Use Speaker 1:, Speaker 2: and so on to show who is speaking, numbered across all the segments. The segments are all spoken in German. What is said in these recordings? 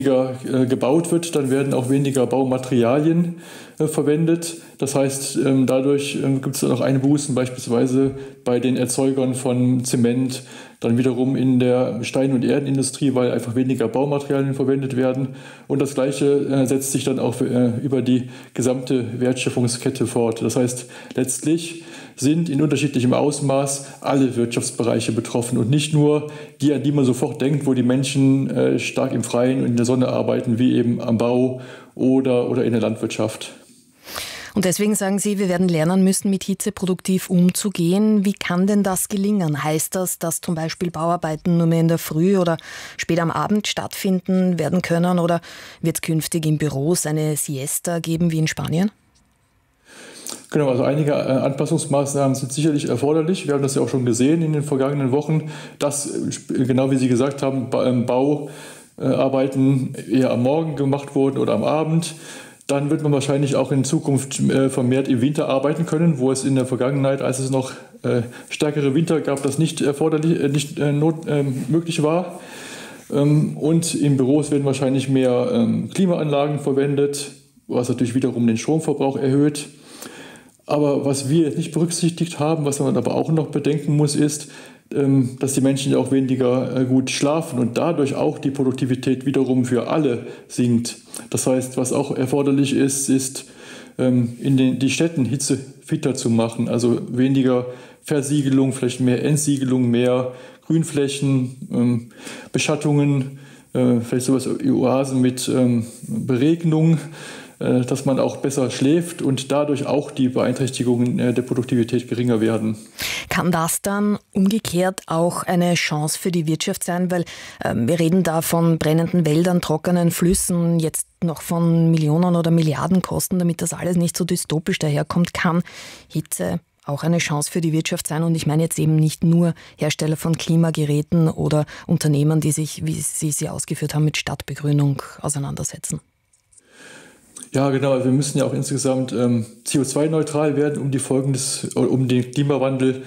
Speaker 1: gebaut wird, dann werden auch weniger Baumaterialien verwendet. Das heißt, dadurch gibt es dann auch Einbußen, beispielsweise bei den Erzeugern von Zement, dann wiederum in der Stein- und Erdenindustrie, weil einfach weniger Baumaterialien verwendet werden. Und das Gleiche setzt sich dann auch über die gesamte Wertschöpfungskette fort. Das heißt, letztlich sind in unterschiedlichem Ausmaß alle Wirtschaftsbereiche betroffen und nicht nur die, an die man sofort denkt, wo die Menschen stark im Freien und in der Sonne arbeiten, wie eben am Bau oder in der Landwirtschaft.
Speaker 2: Und deswegen sagen Sie, wir werden lernen müssen, mit Hitze produktiv umzugehen. Wie kann denn das gelingen? Heißt das, dass zum Beispiel Bauarbeiten nur mehr in der Früh oder spät am Abend stattfinden werden können? Oder wird es künftig in Büros eine Siesta geben wie in Spanien?
Speaker 1: Genau, also einige Anpassungsmaßnahmen sind sicherlich erforderlich. Wir haben das ja auch schon gesehen in den vergangenen Wochen, dass, genau wie Sie gesagt haben, Bauarbeiten eher am Morgen gemacht wurden oder am Abend. Dann wird man wahrscheinlich auch in Zukunft vermehrt im Winter arbeiten können, wo es in der Vergangenheit, als es noch stärkere Winter gab, das nicht möglich war. Und in Büros werden wahrscheinlich mehr Klimaanlagen verwendet, was natürlich wiederum den Stromverbrauch erhöht. Aber was wir nicht berücksichtigt haben, was man aber auch noch bedenken muss, ist, dass die Menschen ja auch weniger gut schlafen und dadurch auch die Produktivität wiederum für alle sinkt. Das heißt, was auch erforderlich ist in die Städten hitzefitter zu machen, also weniger Versiegelung, vielleicht mehr Entsiegelung, mehr Grünflächen, Beschattungen, vielleicht sowas wie Oasen mit Beregnung, dass man auch besser schläft und dadurch auch die Beeinträchtigungen der Produktivität geringer werden.
Speaker 2: Kann das dann umgekehrt auch eine Chance für die Wirtschaft sein? Weil wir reden da von brennenden Wäldern, trockenen Flüssen, jetzt noch von Millionen oder Milliarden Kosten, damit das alles nicht so dystopisch daherkommt. Kann Hitze auch eine Chance für die Wirtschaft sein? Und ich meine jetzt eben nicht nur Hersteller von Klimageräten oder Unternehmen, die sich, wie Sie ausgeführt haben, mit Stadtbegrünung auseinandersetzen.
Speaker 1: Ja, genau. Wir müssen ja auch insgesamt CO2-neutral werden, um den Klimawandel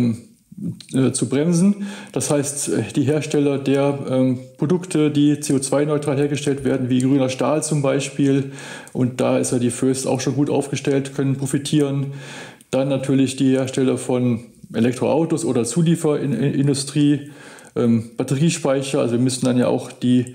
Speaker 1: zu bremsen. Das heißt, die Hersteller der Produkte, die CO2-neutral hergestellt werden, wie grüner Stahl zum Beispiel, und da ist ja die Voest auch schon gut aufgestellt, können profitieren. Dann natürlich die Hersteller von Elektroautos oder Zulieferindustrie, Batteriespeicher. Also wir müssen dann ja auch die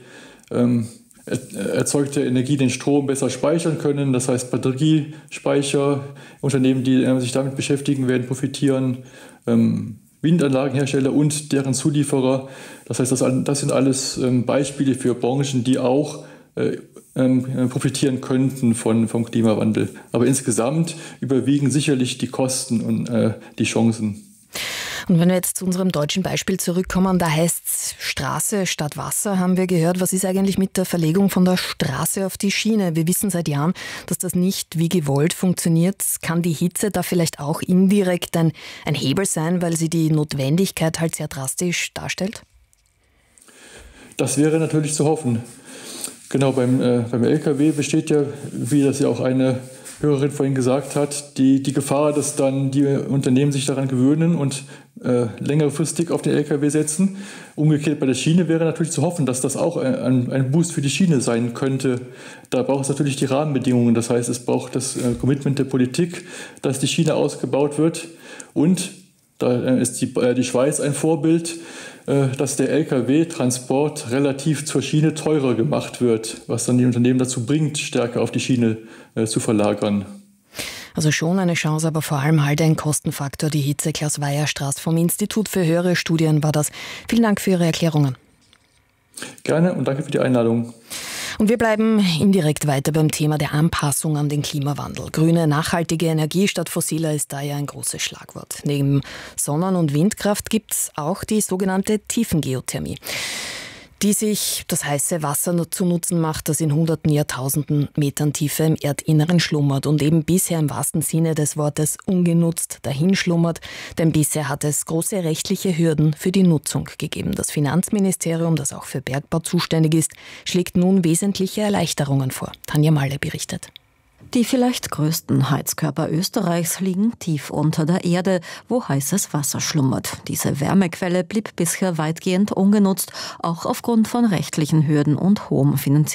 Speaker 1: erzeugte Energie, den Strom besser speichern können. Das heißt, Batteriespeicher, Unternehmen, die sich damit beschäftigen, werden profitieren. Windanlagenhersteller und deren Zulieferer. Das heißt, das sind alles Beispiele für Branchen, die auch profitieren könnten vom Klimawandel. Aber insgesamt überwiegen sicherlich die Kosten und die Chancen.
Speaker 2: Und wenn wir jetzt zu unserem deutschen Beispiel zurückkommen, da heißt es Straße statt Wasser, haben wir gehört. Was ist eigentlich mit der Verlegung von der Straße auf die Schiene? Wir wissen seit Jahren, dass das nicht wie gewollt funktioniert. Kann die Hitze da vielleicht auch indirekt ein Hebel sein, weil sie die Notwendigkeit halt sehr drastisch darstellt?
Speaker 1: Das wäre natürlich zu hoffen. Genau, beim LKW besteht ja, wie das ja auch eine Hörerin vorhin gesagt hat, die Gefahr, dass dann die Unternehmen sich daran gewöhnen und längerfristig auf den LKW setzen. Umgekehrt bei der Schiene wäre natürlich zu hoffen, dass das auch ein Boost für die Schiene sein könnte. Da braucht es natürlich die Rahmenbedingungen. Das heißt, es braucht das Commitment der Politik, dass die Schiene ausgebaut wird. Und da ist die Schweiz ein Vorbild, dass der Lkw-Transport relativ zur Schiene teurer gemacht wird, was dann die Unternehmen dazu bringt, stärker auf die Schiene zu verlagern.
Speaker 2: Also schon eine Chance, aber vor allem halt ein Kostenfaktor, die Hitze. Klaus Weierstraß vom Institut für höhere Studien war das. Vielen Dank für Ihre Erklärungen.
Speaker 1: Gerne und danke für die Einladung.
Speaker 2: Und wir bleiben indirekt weiter beim Thema der Anpassung an den Klimawandel. Grüne, nachhaltige Energie statt fossiler ist da ja ein großes Schlagwort. Neben Sonnen- und Windkraft gibt es auch die sogenannte Tiefengeothermie, die sich das heiße Wasser zu Nutzen macht, das in hunderten, Jahrtausenden Metern Tiefe im Erdinneren schlummert und eben bisher im wahrsten Sinne des Wortes ungenutzt dahinschlummert, denn bisher hat es große rechtliche Hürden für die Nutzung gegeben. Das Finanzministerium, das auch für Bergbau zuständig ist, schlägt nun wesentliche Erleichterungen vor. Tanja Malle berichtet.
Speaker 3: Die vielleicht größten Heizkörper Österreichs liegen tief unter der Erde, wo heißes Wasser schlummert. Diese Wärmequelle blieb bisher weitgehend ungenutzt, auch aufgrund von rechtlichen Hürden und hohem finanziellen